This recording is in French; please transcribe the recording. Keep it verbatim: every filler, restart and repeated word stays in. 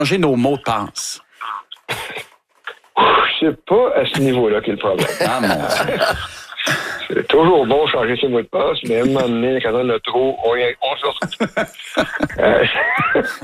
changer nos mots de passe? C'est pas à ce niveau-là qu'est le problème. Ah, mon Dieu. C'est toujours bon de changer ses mots de passe, mais à un moment donné, quand on en a trop, on, on sort. euh,